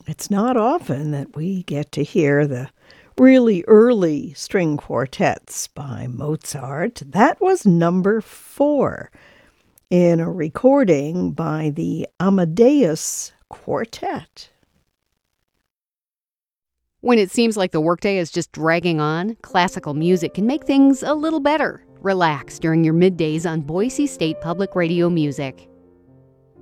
It's not often that we get to hear the really early string quartets by Mozart. That was number 4 in a recording by the Amadeus Quartet. When it seems like the workday is just dragging on, classical music can make things a little better. Relax during your middays on Boise State Public Radio Music.